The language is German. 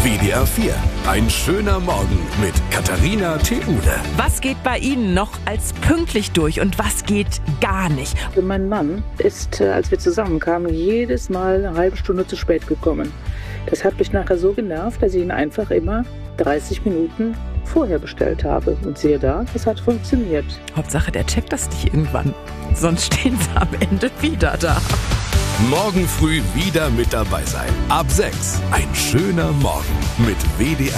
WDR 4. Ein schöner Morgen mit Katharina Theule. Was geht bei Ihnen noch als pünktlich durch und was geht gar nicht? Mein Mann ist, als wir zusammenkamen, jedes Mal eine halbe Stunde zu spät gekommen. Das hat mich nachher so genervt, dass ich ihn einfach immer 30 Minuten vorher bestellt habe. Und siehe da, das hat funktioniert. Hauptsache, der checkt das nicht irgendwann. Sonst stehen sie am Ende wieder da. Morgen früh wieder mit dabei sein. Ab 6. Ein schöner Morgen mit WDR